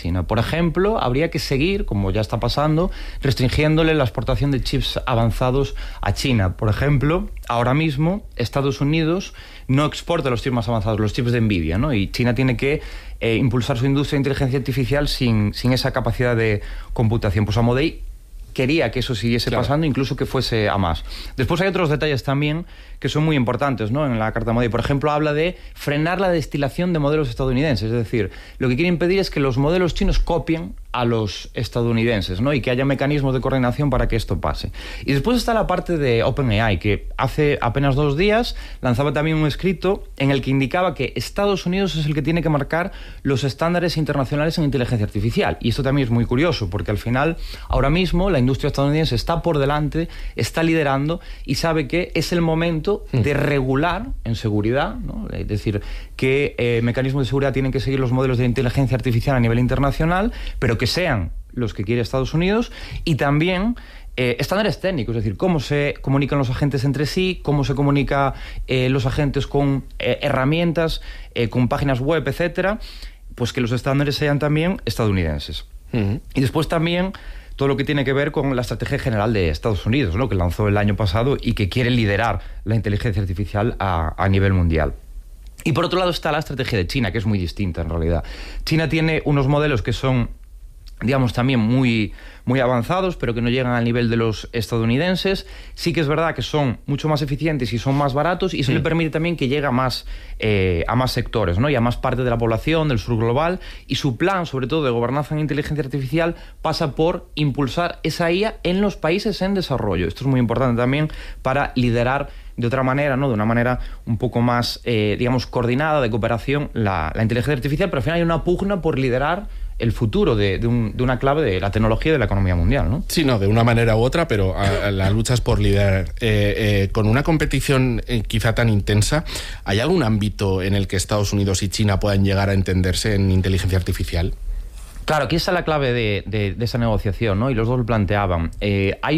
China. Por ejemplo, habría que seguir, como ya está pasando, restringiéndole la exportación de chips avanzados a China. Por ejemplo, ahora mismo Estados Unidos no exporta los chips más avanzados, los chips de Nvidia, ¿no? Y China tiene que impulsar su industria de inteligencia artificial sin esa capacidad de computación. Pues Amodei quería que eso siguiese pasando, incluso que fuese a más. Después hay otros detalles también que son muy importantes, ¿no?, en la Carta Amodei. Por ejemplo, habla de frenar la destilación de modelos estadounidenses. Es decir, lo que quiere impedir es que los modelos chinos copien a los estadounidenses, ¿no?, y que haya mecanismos de coordinación para que esto pase. Y después está la parte de OpenAI, que hace apenas 2 días lanzaba también un escrito en el que indicaba que Estados Unidos es el que tiene que marcar los estándares internacionales en inteligencia artificial. Y esto también es muy curioso, porque al final, ahora mismo, la industria estadounidense está por delante, está liderando y sabe que es el momento de regular en seguridad, ¿no?, es decir, qué mecanismos de seguridad tienen que seguir los modelos de inteligencia artificial a nivel internacional, pero que sean los que quiere Estados Unidos, y también estándares técnicos, es decir, cómo se comunican los agentes entre sí, cómo se comunican los agentes con herramientas, con páginas web, etcétera, pues que los estándares sean también estadounidenses. Y después también todo lo que tiene que ver con la estrategia general de Estados Unidos, ¿no?, que lanzó el año pasado y que quiere liderar la inteligencia artificial a nivel mundial. Y por otro lado está la estrategia de China, que es muy distinta en realidad. China tiene unos modelos que son, digamos, también muy avanzados, pero que no llegan al nivel de los estadounidenses. Sí que es verdad que son mucho más eficientes y son más baratos, y eso le permite también que llegue a más sectores, ¿no?, y a más parte de la población del sur global. Y su plan, sobre todo de gobernanza en inteligencia artificial, pasa por impulsar esa IA en los países en desarrollo. Esto es muy importante también para liderar de otra manera, ¿no?, de una manera un poco más, digamos, coordinada, de cooperación, la inteligencia artificial, pero al final hay una pugna por liderar el futuro de una clave de la tecnología y de la economía mundial, ¿no? Sí, no, de una manera u otra, pero la lucha es por liderar. Con una competición quizá tan intensa, ¿hay algún ámbito en el que Estados Unidos y China puedan llegar a entenderse en inteligencia artificial? Claro, aquí está la clave de esa negociación, ¿no? Y los dos lo planteaban. Hay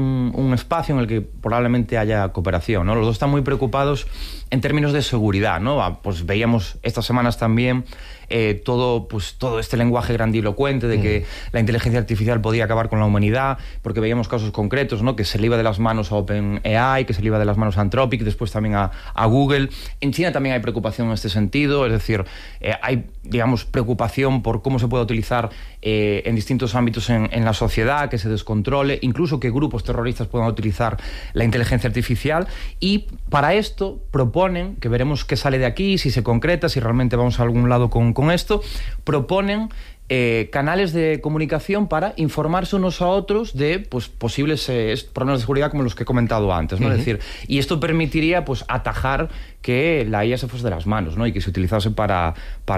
un espacio en el que probablemente haya cooperación, ¿no? Los dos están muy preocupados en términos de seguridad, ¿no? Pues veíamos estas semanas también todo este lenguaje grandilocuente de que la inteligencia artificial podía acabar con la humanidad, porque veíamos casos concretos, ¿no?, que se le iba de las manos a OpenAI, que se le iba de las manos a Anthropic, después también a Google. En China también hay preocupación en este sentido, es decir, hay, digamos, preocupación por cómo se puede utilizar en distintos ámbitos en la sociedad, que se descontrole, incluso que grupos terroristas puedan utilizar la inteligencia artificial. Y para esto proponen, que veremos qué sale de aquí, si se concreta, si realmente vamos a algún lado con esto, proponen canales de comunicación para informarse unos a otros de posibles problemas de seguridad como los que he comentado antes, ¿no? Es decir, y esto permitiría atajar que la IA se fuese de las manos, ¿no?, y que se utilizase para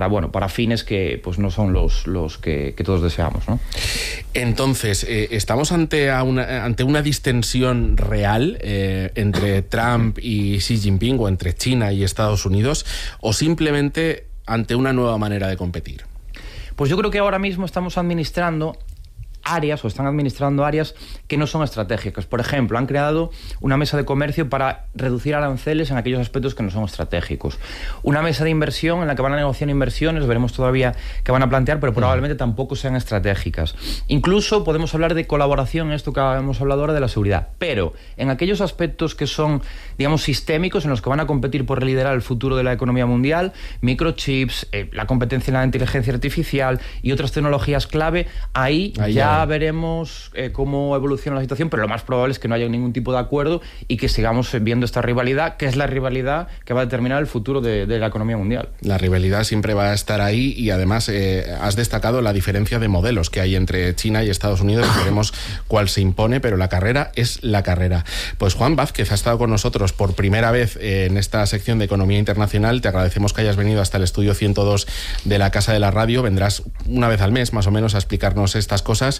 fines que no son los que todos deseamos, ¿no? Entonces, ¿estamos ante una distensión real entre Trump y Xi Jinping, o entre China y Estados Unidos, o simplemente ante una nueva manera de competir? Pues yo creo que ahora mismo estamos administrando áreas, o están administrando áreas que no son estratégicas. Por ejemplo, han creado una mesa de comercio para reducir aranceles en aquellos aspectos que no son estratégicos. Una mesa de inversión en la que van a negociar inversiones, veremos todavía qué van a plantear, pero probablemente tampoco sean estratégicas. Incluso podemos hablar de colaboración, en esto que hemos hablado ahora de la seguridad, pero en aquellos aspectos que son, digamos, sistémicos, en los que van a competir por liderar el futuro de la economía mundial, microchips, la competencia en la inteligencia artificial y otras tecnologías clave, ahí ya veremos cómo evoluciona la situación, pero lo más probable es que no haya ningún tipo de acuerdo y que sigamos viendo esta rivalidad, que es la rivalidad que va a determinar el futuro de la economía mundial. La rivalidad siempre va a estar ahí, y además has destacado la diferencia de modelos que hay entre China y Estados Unidos. Veremos cuál se impone, pero la carrera es la carrera. Pues Juan Vázquez ha estado con nosotros por primera vez en esta sección de Economía Internacional. Te agradecemos que hayas venido hasta el estudio 102 de la Casa de la Radio. Vendrás una vez al mes, más o menos, a explicarnos estas cosas.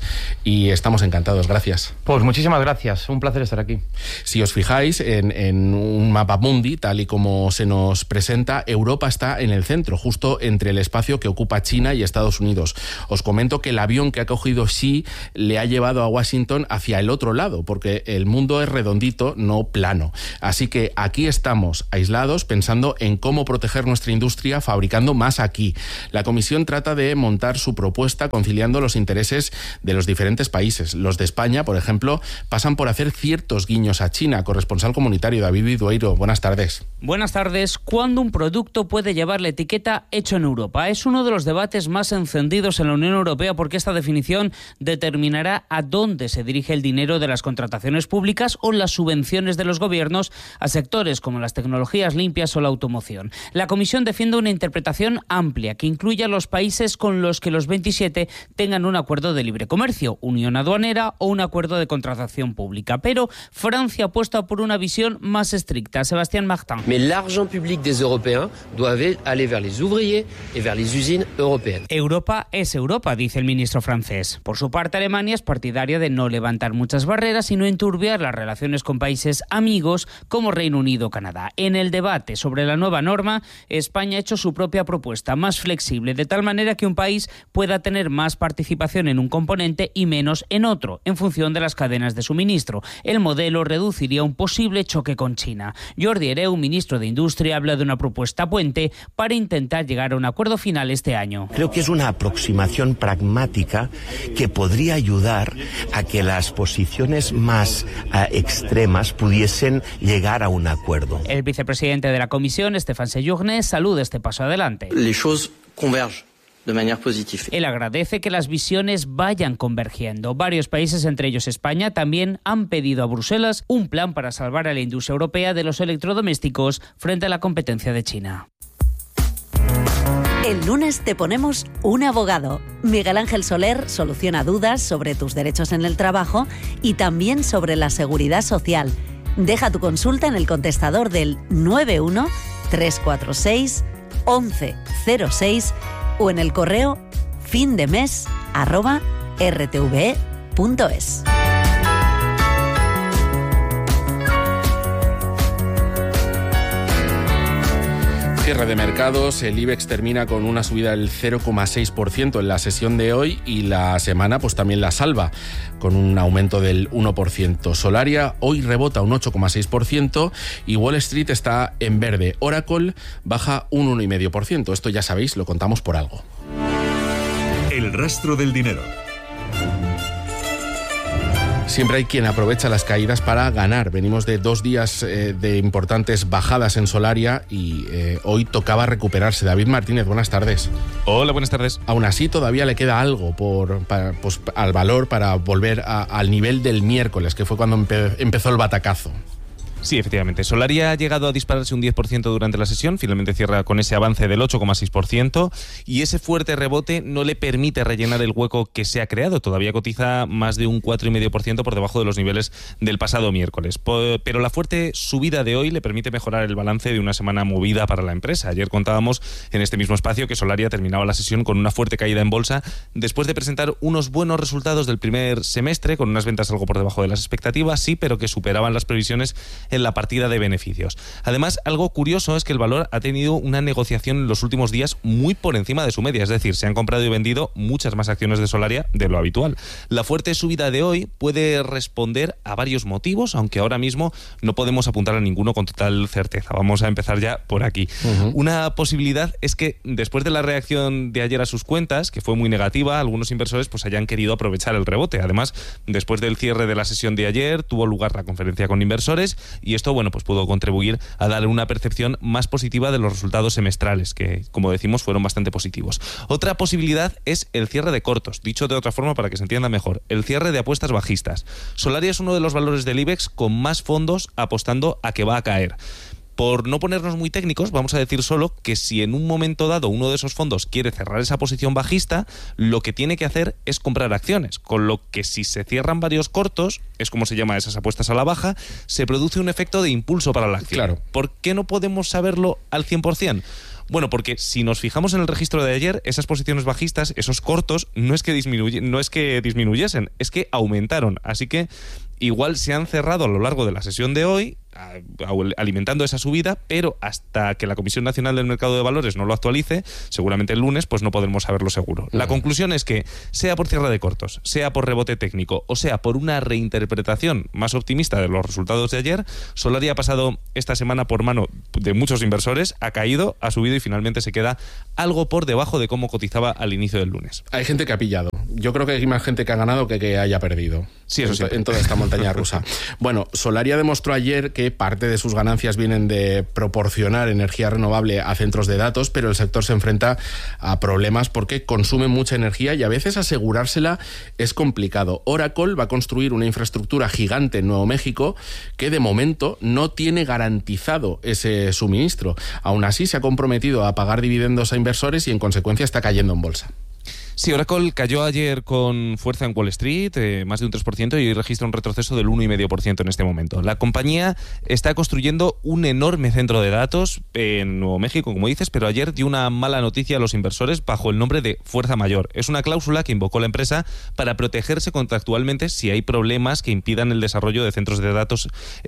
y estamos encantados. Gracias. Pues muchísimas gracias, un placer estar aquí. Si os fijáis en un mapa mundi, tal y como se nos presenta, Europa está en el centro, justo entre el espacio que ocupa China y Estados Unidos. Os comento que el avión que ha cogido Xi le ha llevado a Washington hacia el otro lado, porque el mundo es redondito, no plano. Así que aquí estamos aislados pensando en cómo proteger nuestra industria fabricando más aquí. La Comisión trata de montar su propuesta conciliando los intereses de los diferentes países. Los de España, por ejemplo, pasan por hacer ciertos guiños a China. Corresponsal comunitario David Vidueiro, buenas tardes. Buenas tardes. ¿Cuándo un producto puede llevar la etiqueta hecho en Europa? Es uno de los debates más encendidos en la Unión Europea porque esta definición determinará a dónde se dirige el dinero de las contrataciones públicas o las subvenciones de los gobiernos a sectores como las tecnologías limpias o la automoción. La Comisión defiende una interpretación amplia que incluya a los países con los que los 27 tengan un acuerdo de libre comercio, unión aduanera o un acuerdo de contratación pública. Pero Francia apuesta por una visión más estricta. Sebastián Martin. Mais l'argent public des Européens doit aller vers les ouvriers et vers les usines européennes. Europa es Europa, dice el ministro francés. Por su parte, Alemania es partidaria de no levantar muchas barreras y no enturbiar las relaciones con países amigos como Reino Unido o Canadá. En el debate sobre la nueva norma, España ha hecho su propia propuesta, más flexible, de tal manera que un país pueda tener más participación en un componente y menos en otro, en función de las cadenas de suministro. El modelo reduciría un posible choque con China. Jordi Hereu, ministro de Industria, habla de una propuesta puente para intentar llegar a un acuerdo final este año. Creo que es una aproximación pragmática que podría ayudar a que las posiciones más extremas pudiesen llegar a un acuerdo. El vicepresidente de la Comisión, Stéphane Séjourné, saluda este paso adelante. Les choses convergent de manera positiva. Él agradece que las visiones vayan convergiendo. Varios países, entre ellos España, también han pedido a Bruselas un plan para salvar a la industria europea de los electrodomésticos frente a la competencia de China. El lunes te ponemos un abogado. Miguel Ángel Soler soluciona dudas sobre tus derechos en el trabajo y también sobre la seguridad social. Deja tu consulta en el contestador del 91 346 1106 o en el correo findemes@rtve.es. Cierre de mercados, el IBEX termina con una subida del 0,6% en la sesión de hoy y la semana pues también la salva con un aumento del 1%. Solaria hoy rebota un 8,6% y Wall Street está en verde. Oracle baja un 1,5%. Esto ya sabéis, lo contamos por algo. El rastro del dinero. Siempre hay quien aprovecha las caídas para ganar. Venimos de 2 días de importantes bajadas en Solaria y hoy tocaba recuperarse. David Martínez, buenas tardes. Hola, buenas tardes. Aún así todavía le queda algo al valor para volver al nivel del miércoles, que fue cuando empezó el batacazo. Sí, efectivamente. Solaria ha llegado a dispararse un 10% durante la sesión, finalmente cierra con ese avance del 8,6% y ese fuerte rebote no le permite rellenar el hueco que se ha creado. Todavía cotiza más de un 4,5% por debajo de los niveles del pasado miércoles. Pero la fuerte subida de hoy le permite mejorar el balance de una semana movida para la empresa. Ayer contábamos en este mismo espacio que Solaria terminaba la sesión con una fuerte caída en bolsa después de presentar unos buenos resultados del primer semestre, con unas ventas algo por debajo de las expectativas, sí, pero que superaban las previsiones en la partida de beneficios. Además, algo curioso es que el valor ha tenido una negociación en los últimos días muy por encima de su media, es decir, se han comprado y vendido muchas más acciones de Solaria de lo habitual. La fuerte subida de hoy puede responder a varios motivos, aunque ahora mismo no podemos apuntar a ninguno con total certeza. Vamos a empezar ya por aquí. Una posibilidad es que después de la reacción de ayer a sus cuentas, que fue muy negativa, algunos inversores pues hayan querido aprovechar el rebote. Además, después del cierre de la sesión de ayer, tuvo lugar la conferencia con inversores y esto, bueno, pues pudo contribuir a darle una percepción más positiva de los resultados semestrales, que, como decimos, fueron bastante positivos. Otra posibilidad es el cierre de cortos, dicho de otra forma para que se entienda mejor, el cierre de apuestas bajistas. Solaria es uno de los valores del IBEX con más fondos apostando a que va a caer. Por no ponernos muy técnicos, vamos a decir solo que si en un momento dado uno de esos fondos quiere cerrar esa posición bajista, lo que tiene que hacer es comprar acciones, con lo que si se cierran varios cortos, es como se llama esas apuestas a la baja, se produce un efecto de impulso para la acción. Claro. ¿Por qué no podemos saberlo al 100%? Bueno, porque si nos fijamos en el registro de ayer, esas posiciones bajistas, esos cortos, no es que disminuyesen, es que aumentaron. Así que igual se han cerrado a lo largo de la sesión de hoy, alimentando esa subida, pero hasta que la Comisión Nacional del Mercado de Valores no lo actualice, seguramente el lunes, pues no podremos saberlo seguro. La conclusión es que, sea por cierre de cortos, sea por rebote técnico, o sea por una reinterpretación más optimista de los resultados de ayer, Solaria ha pasado esta semana por mano de muchos inversores, ha caído, ha subido y finalmente se queda algo por debajo de cómo cotizaba al inicio del lunes. Hay gente que ha pillado. Yo creo que hay más gente que ha ganado que haya perdido. Sí, eso sí. En toda esta montaña rusa. Bueno, Solaria demostró ayer que parte de sus ganancias vienen de proporcionar energía renovable a centros de datos, pero el sector se enfrenta a problemas porque consume mucha energía y a veces asegurársela es complicado. Oracle va a construir una infraestructura gigante en Nuevo México que de momento no tiene garantizado ese suministro. Aún así se ha comprometido a pagar dividendos a inversores y en consecuencia está cayendo en bolsa. Sí, Oracle cayó ayer con fuerza en Wall Street, más de un 3%, y hoy registra un retroceso del 1,5% en este momento. La compañía está construyendo un enorme centro de datos en Nuevo México, como dices, pero ayer dio una mala noticia a los inversores bajo el nombre de fuerza mayor. Es una cláusula que invocó la empresa para protegerse contractualmente si hay problemas que impidan el desarrollo de centros de datos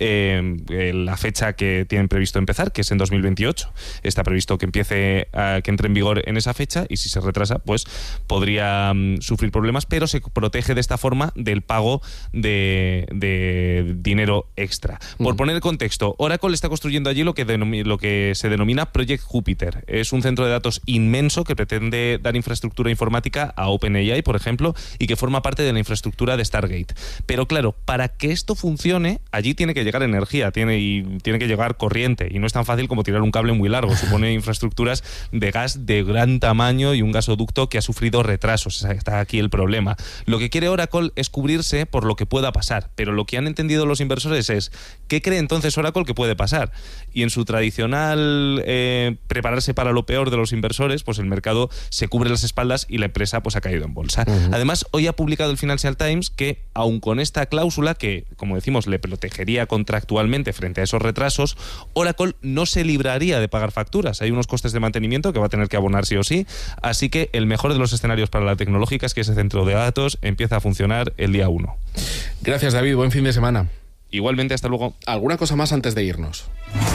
la fecha que tienen previsto empezar, que es en 2028. Está previsto que que entre en vigor en esa fecha, y si se retrasa, pues podría sufrir problemas, pero se protege de esta forma del pago de dinero extra. Por poner el contexto, Oracle está construyendo allí lo que se denomina Project Jupiter. Es un centro de datos inmenso que pretende dar infraestructura informática a OpenAI, por ejemplo, y que forma parte de la infraestructura de Stargate. Pero claro, para que esto funcione, allí tiene que llegar energía, tiene que llegar corriente, y no es tan fácil como tirar un cable muy largo. Supone infraestructuras de gas de gran tamaño y un gasoducto que ha sufrido retrasos. Está aquí el problema. Lo que quiere Oracle es cubrirse por lo que pueda pasar, pero lo que han entendido los inversores es ¿qué cree entonces Oracle que puede pasar? Y en su tradicional prepararse para lo peor de los inversores, pues el mercado se cubre las espaldas y la empresa pues ha caído en bolsa. Además, hoy ha publicado el Financial Times que, aun con esta cláusula que, como decimos, le protegería contractualmente frente a esos retrasos, Oracle no se libraría de pagar facturas. Hay unos costes de mantenimiento que va a tener que abonar sí o sí, así que el mejor de los escenarios para la tecnológica es que ese centro de datos empieza a funcionar el día 1. Gracias, David. Buen fin de semana. Igualmente, hasta luego. ¿Alguna cosa más antes de irnos?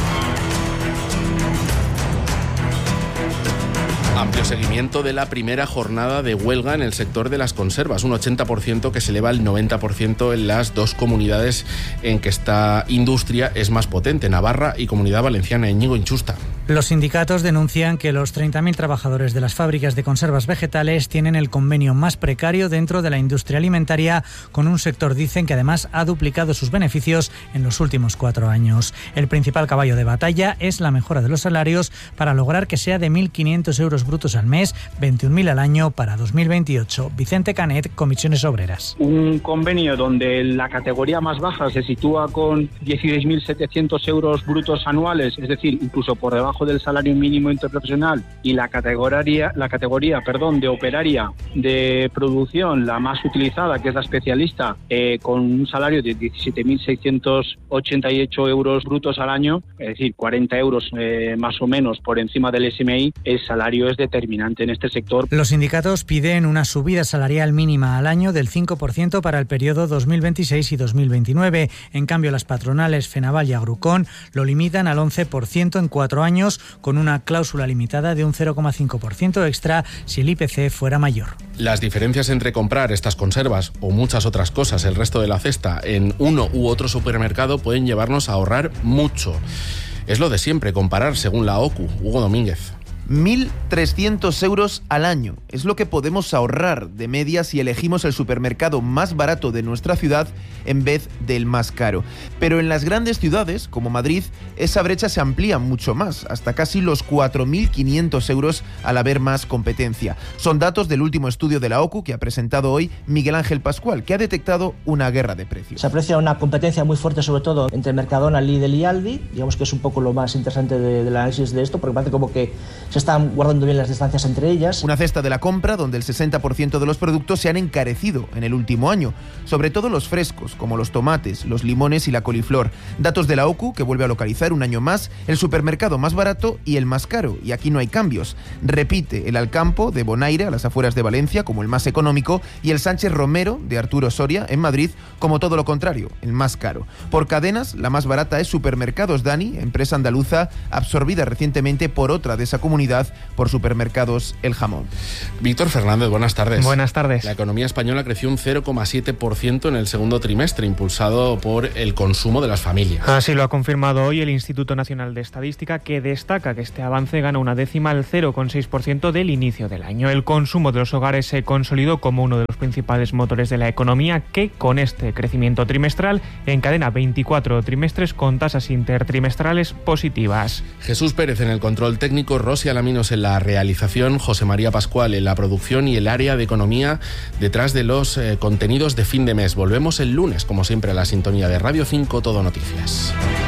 Amplio seguimiento de la primera jornada de huelga en el sector de las conservas, un 80% que se eleva al 90% en las dos comunidades en que esta industria es más potente, Navarra y Comunidad Valenciana. Íñigo Inchusta. Los sindicatos denuncian que los 30.000 trabajadores de las fábricas de conservas vegetales tienen el convenio más precario dentro de la industria alimentaria, con un sector, dicen, que además ha duplicado sus beneficios en los últimos 4 años. El principal caballo de batalla es la mejora de los salarios para lograr que sea de 1.500 euros brutos al mes, 21.000 al año para 2028. Vicente Canet, Comisiones Obreras. Un convenio donde la categoría más baja se sitúa con 16.700 euros brutos anuales, es decir, incluso por debajo del salario mínimo interprofesional, y la categoría de operaria de producción, la más utilizada, que es la especialista, con un salario de 17.688 euros brutos al año, es decir, 40 euros más o menos por encima del SMI, el salario es determinante en este sector. Los sindicatos piden una subida salarial mínima al año del 5% para el periodo 2026 y 2029. En cambio, las patronales Fenaval y Agrucón lo limitan al 11% en 4 años, con una cláusula limitada de un 0,5% extra si el IPC fuera mayor. Las diferencias entre comprar estas conservas o muchas otras cosas, el resto de la cesta, en uno u otro supermercado pueden llevarnos a ahorrar mucho. Es lo de siempre, comparar según la OCU. Hugo Domínguez. 1.300 euros al año es lo que podemos ahorrar de media si elegimos el supermercado más barato de nuestra ciudad en vez del más caro. Pero en las grandes ciudades, como Madrid, esa brecha se amplía mucho más, hasta casi los 4.500 euros al haber más competencia. Son datos del último estudio de la OCU que ha presentado hoy Miguel Ángel Pascual, que ha detectado una guerra de precios. Se aprecia una competencia muy fuerte, sobre todo entre Mercadona, Lidl y Aldi. Digamos que es un poco lo más interesante del análisis de esto, porque parece como que se están guardando bien las distancias entre ellas. Una cesta de la compra donde el 60% de los productos se han encarecido en el último año, sobre todo los frescos, como los tomates, los limones y la coliflor. Datos de la OCU, que vuelve a localizar un año más el supermercado más barato y el más caro, y aquí no hay cambios. Repite el Alcampo de Bonaire, a las afueras de Valencia, como el más económico, y el Sánchez Romero de Arturo Soria, en Madrid, como todo lo contrario, el más caro. Por cadenas, la más barata es Supermercados Dani, empresa andaluza absorbida recientemente por otra de esa comunidad, por Supermercados El Jamón. Víctor Fernández, buenas tardes. Buenas tardes. La economía española creció un 0,7% en el segundo trimestre, impulsado por el consumo de las familias. Así lo ha confirmado hoy el Instituto Nacional de Estadística, que destaca que este avance gana una décima al 0,6% del inicio del año. El consumo de los hogares se consolidó como uno de los principales motores de la economía, que con este crecimiento trimestral encadena 24 trimestres con tasas intertrimestrales positivas. Jesús Pérez en el control técnico, Rosy Alaminos en la realización, José María Pascual en la producción y el área de economía detrás de los contenidos de fin de mes. Volvemos el lunes, como siempre, a la sintonía de Radio 5 Todo Noticias.